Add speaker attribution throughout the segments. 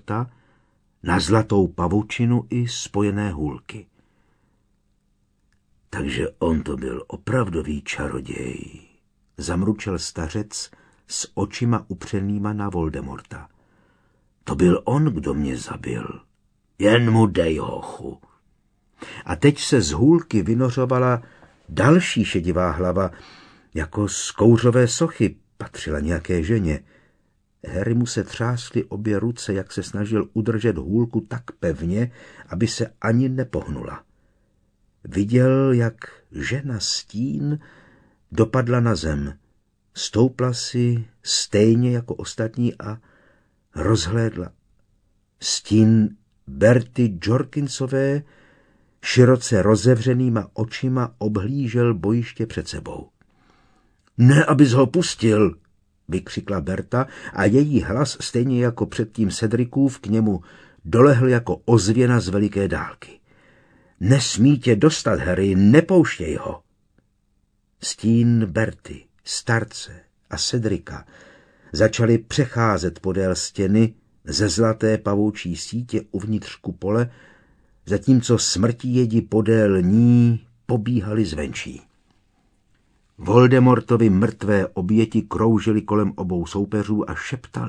Speaker 1: Voldemorta na zlatou pavučinu i spojené hůlky. Takže on to byl opravdový čaroděj, zamručel stařec s očima upřenýma na Voldemorta. To byl on, kdo mě zabil. Jen mu dej, hochu. A teď se z hůlky vynořovala další šedivá hlava, jako z kouřové sochy, patřila nějaké ženě. Harry mu se třásly obě ruce, jak se snažil udržet hůlku tak pevně, aby se ani nepohnula. Viděl, jak žena Stín dopadla na zem. Stoupla si stejně jako ostatní a rozhlédla. Stín Berty Jorkinsové široce rozevřenýma očima obhlížel bojiště před sebou. Ne, abys ho pustil, vykřikla Berta a její hlas, stejně jako předtím Cedricův, k němu dolehl jako ozvěna z veliké dálky. Nesmí tě dostat, Harry, nepouštěj ho. Stín Berty, starce a Cedrica začali přecházet podél stěny ze zlaté pavoučí sítě uvnitř kupole, zatímco smrtivědi podél ní pobíhali zvenčí. Voldemortovi mrtvé oběti kroužily kolem obou soupeřů a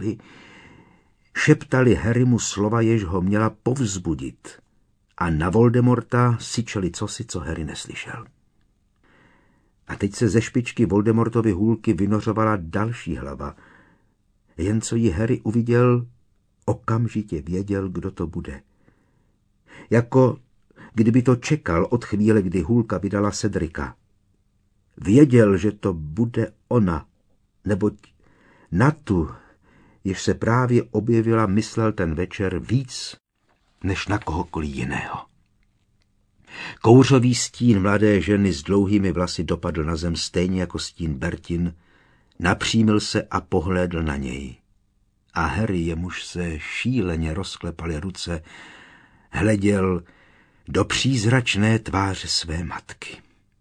Speaker 1: šeptali Harrymu slova, jež ho měla povzbudit, a na Voldemorta syčeli cosi, co Harry neslyšel. A teď se ze špičky Voldemortovy hůlky vynořovala další hlava. Jen co ji Harry uviděl, okamžitě věděl, kdo to bude. Jako kdyby to čekal od chvíle, kdy hůlka vydala Cedrica. Věděl, že to bude ona, neboť na tu, jež se právě objevila, myslel ten večer víc než na kohokoliv jiného. Kouřový stín mladé ženy s dlouhými vlasy dopadl na zem stejně jako stín Bertin, napřímil se a pohlédl na něj. A Harry, jemuž se šíleně rozklepaly ruce, hleděl do přízračné tváře své matky.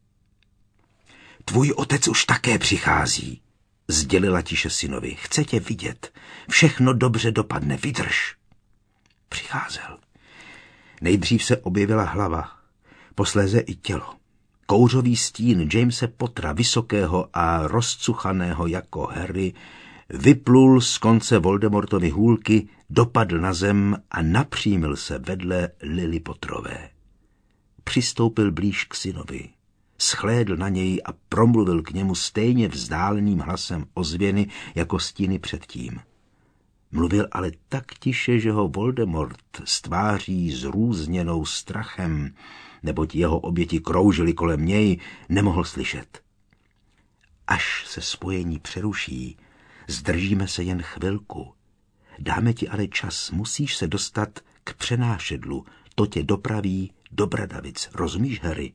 Speaker 1: Tvůj otec už také přichází, sdělila tiše synovi. Chce tě vidět. Všechno dobře dopadne, vydrž. Přicházel. Nejdřív se objevila hlava, posléze i tělo. Kouřový stín Jamese Pottera, vysokého a rozcuchaného jako Harry, vyplul z konce Voldemortovy hůlky, dopadl na zem a napřímil se vedle Lily Potterové. Přistoupil blíž k synovi, shlédl na něj a promluvil k němu stejně vzdáleným hlasem ozvěny jako stíny předtím. Mluvil ale tak tiše, že ho Voldemort s tváří zrůzněnou strachem, neboť jeho oběti kroužily kolem něj, nemohl slyšet. Až se spojení přeruší, zdržíme se jen chvilku. Dáme ti ale čas, musíš se dostat k přenášedlu, to tě dopraví do Bradavic, rozumíš, Harry?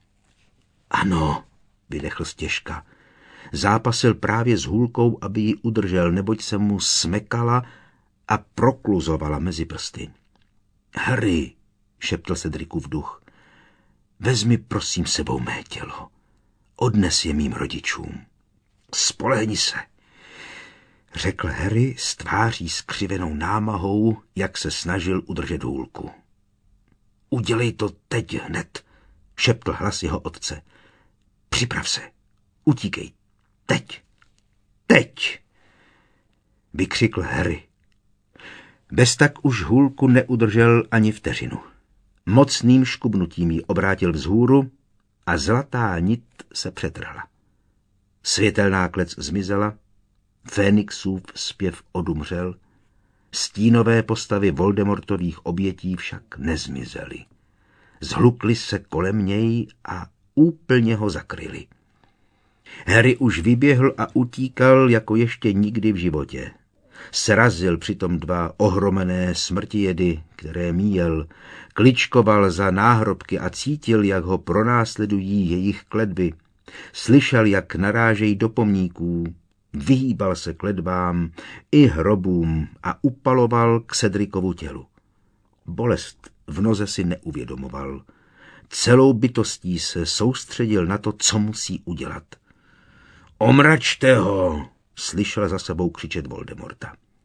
Speaker 1: Ano, vydechl stěžka. Zápasil právě s hůlkou, aby ji udržel, neboť se mu smekala a prokluzovala mezi prsty. Harry, šeptl Cedricův duch, vezmi prosím sebou mé tělo. Odnes je mým rodičům. Spolehni se, řekl Harry s tváří skřivenou námahou, jak se snažil udržet hůlku. Udělej to teď hned, šeptl hlas jeho otce. Připrav se, utíkej, teď, teď, vykřikl Harry. Bez tak už hůlku neudržel ani vteřinu. Mocným škubnutím ji obrátil vzhůru a zlatá nit se přetrhla. Světelná klec zmizela, Fénixův zpěv odumřel, stínové postavy Voldemortových obětí však nezmizely. Zhlukly se kolem něj a úplně ho zakryli. Harry už vyběhl a utíkal jako ještě nikdy v životě. Srazil přitom dva ohromené smrtijedy, které míjel, kličkoval za náhrobky a cítil, jak ho pronásledují jejich kletby. Slyšel, jak narážejí do pomníků, vyhýbal se kletbám i hrobům a upaloval k Cedricovu tělu. Bolest v noze si neuvědomoval. Celou bytostí se soustředil na to, co musí udělat. Omračte ho, slyšel za sebou křičet Voldemorta.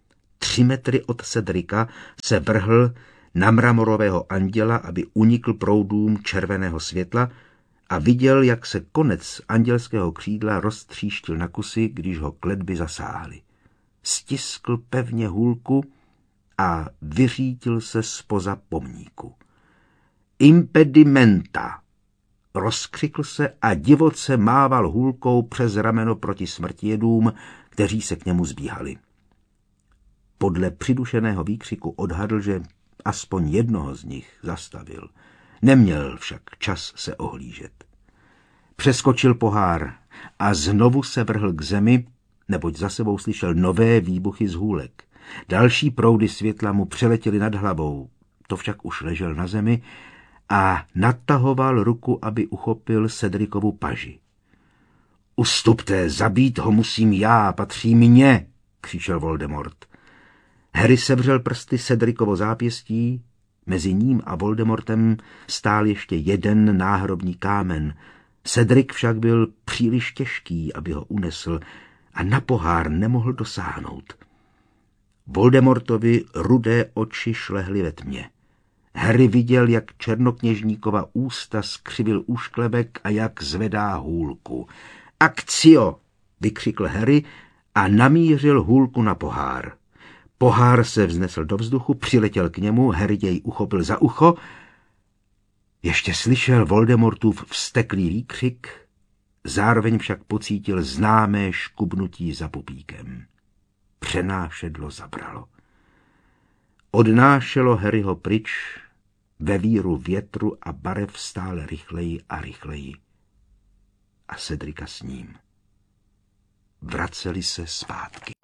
Speaker 1: 3 metry od Cedrika se vrhl na mramorového anděla, aby unikl proudům červeného světla a viděl, jak se konec andělského křídla roztříštil na kusy, když ho kletby zasáhly. Stiskl pevně hůlku a vyřítil se zpoza pomníku. Impedimenta! Rozkřikl se a divoce mával hůlkou přes rameno proti smrtijedům, kteří se k němu zbíhali. Podle přidušeného výkřiku odhadl, že aspoň jednoho z nich zastavil. Neměl však čas se ohlížet. Přeskočil pohár a znovu se vrhl k zemi, neboť za sebou slyšel nové výbuchy z hůlek. Další proudy světla mu přeletěly nad hlavou, to však už ležel na zemi a natahoval ruku, aby uchopil Cedrikovu paži. Ustupte, zabít ho musím já, patří mně, křičel Voldemort. Harry sevřel prsty Cedrikovo zápěstí, mezi ním a Voldemortem stál ještě jeden náhrobní kámen. Cedric však byl příliš těžký, aby ho unesl a na pohár nemohl dosáhnout. Voldemortovi rudé oči šlehly ve tmě. Harry viděl, jak černokněžníkova ústa skřivil úšklebek a jak zvedá hůlku. Akcio! Vykřikl Harry a namířil hůlku na pohár. Pohár se vznesl do vzduchu, přiletěl k němu, Harry jej uchopil za ucho. Ještě slyšel Voldemortův vzteklý výkřik, zároveň však pocítil známé škubnutí za pupíkem. Přenášedlo zabralo. Odnášelo Harryho pryč ve víru větru a barev stále rychleji a rychleji. A Cedrika s ním. Vraceli se zpátky.